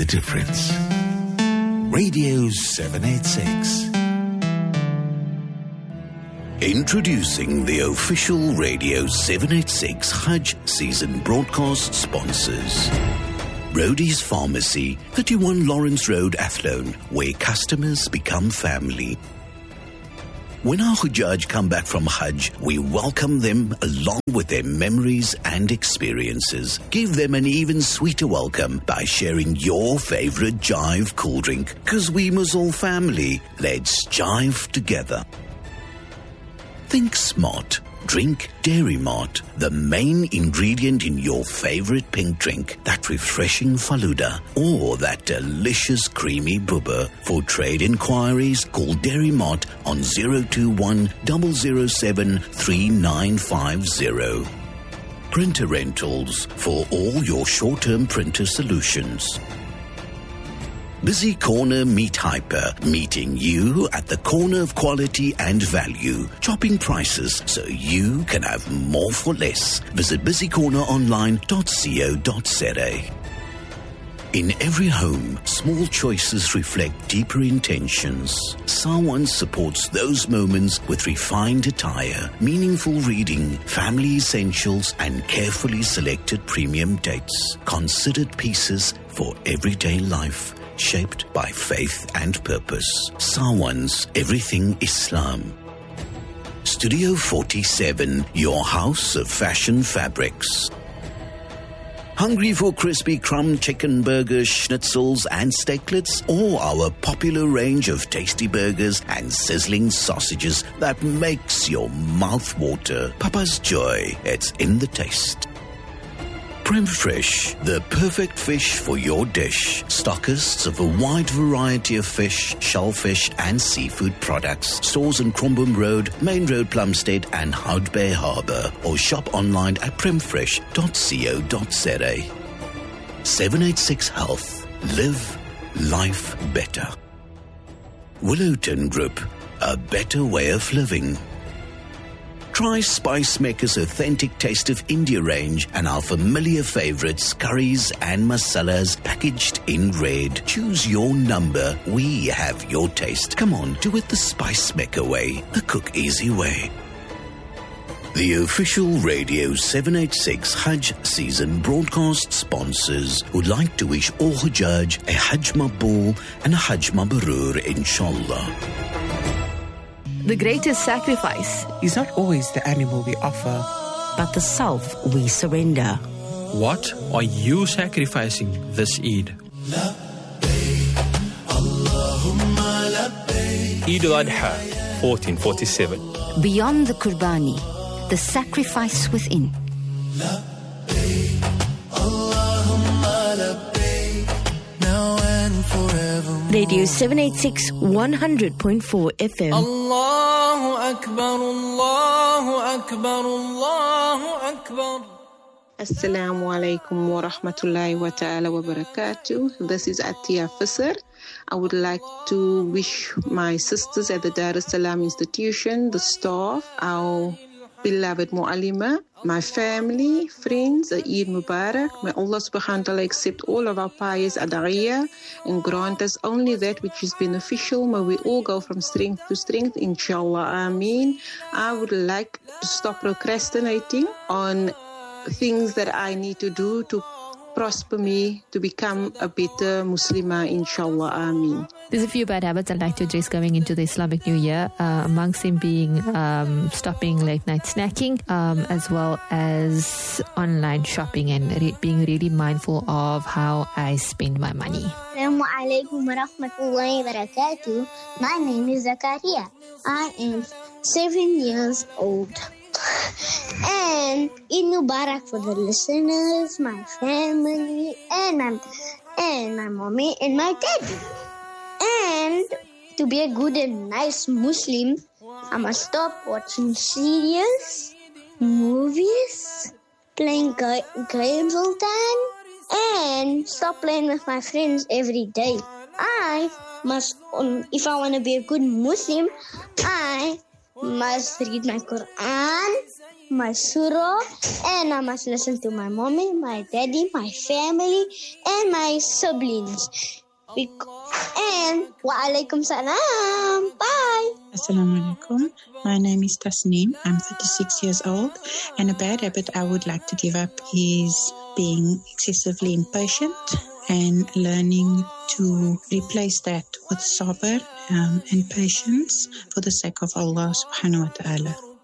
the difference. Radio 786. Introducing the official Radio 786 Hajj season broadcast sponsors. Rhodey's Pharmacy, 31 Lawrence Road, Athlone, where customers become family. When our Hujjaj come back from Hajj, we welcome them along with their memories and experiences. Give them an even sweeter welcome by sharing your favorite Jive cool drink. 'Cause we must all family. Let's jive together. Think smart. Drink Dairy Mart, the main ingredient in your favorite pink drink, that refreshing Faluda or that delicious creamy bubba. For trade inquiries, call Dairy Mart on 021 007 3950. Printer Rentals for all your short-term printer solutions. Busy Corner Meat Hyper, meeting you at the corner of quality and value. Chopping prices so you can have more for less. Visit busycorneronline.co.za. In every home, small choices reflect deeper intentions. Sawan supports those moments with refined attire, meaningful reading, family essentials, and carefully selected premium dates. Considered pieces for everyday life. Shaped by faith and purpose. Sawan's Everything Islam. Studio 47, your house of fashion fabrics. Hungry for crispy crumb chicken burgers, schnitzels and steaklets, or our popular range of tasty burgers and sizzling sausages that makes your mouth water? Papa's Joy, it's in the taste. Prem Fresh, the perfect fish for your dish. Stockists of a wide variety of fish, shellfish and seafood products. Stores on Crombum Road, Main Road, Plumstead and Hout Bay Harbour. Or shop online at premfresh.co.za. 786 Health. Live life better. Willowton Group, a better way of living. Try Spice Maker's authentic Taste of India range and our familiar favorites, curries and masalas packaged in red. Choose your number. We have your taste. Come on, do it the Spice Maker way, the cook easy way. The official Radio 786 Hajj season broadcast sponsors would like to wish all Hujjaj a Hajj Maqbool and a Hajj Mabrur, inshallah. The greatest sacrifice is not always the animal we offer, but the self we surrender. What are you sacrificing this Eid? Eid al-Adha, 1447. Beyond the Qurbani, the sacrifice within. Radio 786 100.4 FM. Allahu Akbar, Allahu Akbar, Allahu Akbar. Assalamu alaikum wa rahmatullahi wa ta'ala wa barakatuh. This is Atia Fisser. I would like to wish my sisters at the Dar es Salaam Institution, the staff, our beloved Mu'alima, my family, friends, Eid Mubarak. May Allah subhanahu wa ta'ala accept all of our pious adariya and grant us only that which is beneficial. May we all go from strength to strength, inshallah. Ameen. I would like to stop procrastinating on things that I need to do to prosper me, to become a better Muslimah, inshallah. Ameen. There's a few bad habits I'd like to address going into the Islamic New Year, amongst them being stopping late night snacking, as well as online shopping and being really mindful of how I spend my money. Assalamu alaikum wa rahmatullahi wa barakatuh. My name is Zakaria. I am 7 years old. And Eid Mubarak for the listeners, my family, and my mommy and my daddy. And to be a good and nice Muslim, I must stop watching series, movies, playing games all the time, and stop playing with my friends every day. I must, if I want to be a good Muslim, I must read my Quran, my surah, and I must listen to my mommy, my daddy, my family, and my siblings. And wa alaikum salam. Bye. Assalamu alaikum. My name is Tasneem. I'm 36 years old, and a bad habit I would like to give up is being excessively impatient and learning to replace that with sabr and patience for the sake of Allah subhanahu wa ta'ala.